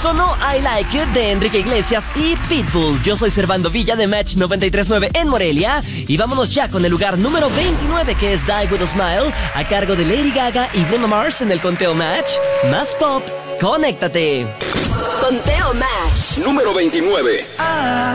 sonó I Like It de Enrique Iglesias y Pitbull. Yo soy Servando Villa de Match 93.9 en Morelia. Y vámonos ya con el lugar número 29, que es Die With A Smile, a cargo de Lady Gaga y Bruno Mars en el conteo Match. Más pop, conéctate. Conteo Match. Número 29.